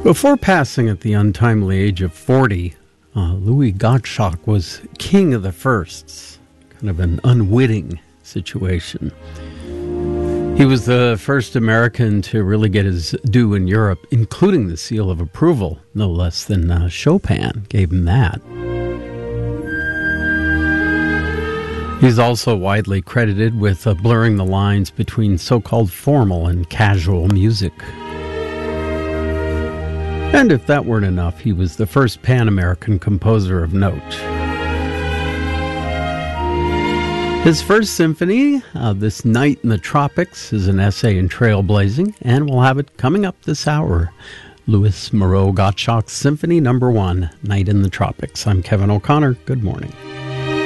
Before passing at the untimely age of 40, Louis Gottschalk was king of the firsts, kind of an unwitting situation. He was the first American to really get his due in Europe, including the seal of approval, no less than Chopin gave him that. He's also widely credited with blurring the lines between so-called formal and casual music. And if that weren't enough, he was the first Pan-American composer of note. His first symphony, This Night in the Tropics, is an essay in trailblazing, and we'll have it coming up this hour. Louis Moreau Gottschalk's Symphony No. 1, Night in the Tropics. I'm Kevin O'Connor. Good morning.